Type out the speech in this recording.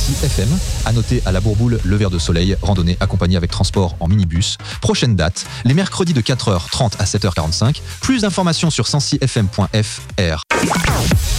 Sancy FM. À noter à la Bourboule, le verre de soleil, randonnée accompagnée avec transport en minibus. Prochaine date, les mercredis de 4h30 à 7h45. Plus d'informations sur sancyfm.fr.